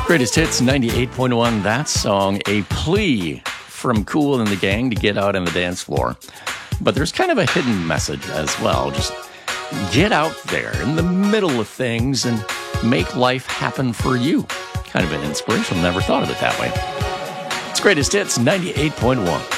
Greatest Hits 98.1. That song, a plea from Kool and the Gang to get out on the dance floor. But there's kind of a hidden message as well. Just get out there in the middle of things and make life happen for you. Kind of an inspirational. Never thought of it that way. It's Greatest Hits 98.1.